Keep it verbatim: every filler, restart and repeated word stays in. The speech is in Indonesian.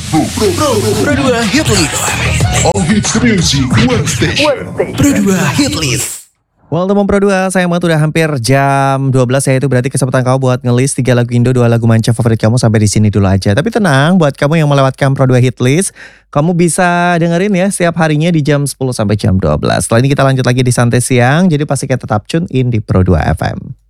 Pro, Pro, Pro, Pro dua Hit List. All hits the music, one station. Pro dua Hit List. Well, teman Pro dua, sayang banget udah hampir jam dua belas ya. Itu berarti kesempatan kamu buat ngelis tiga lagu Indo, dua lagu manca favorit kamu sampai di sini dulu aja. Tapi tenang, buat kamu yang melewatkan Pro dua Hit List, kamu bisa dengerin ya setiap harinya di jam sepuluh sampai jam dua belas. Setelah ini kita lanjut lagi di Santai Siang, jadi pastikan tetap tune in di Pro dua F M.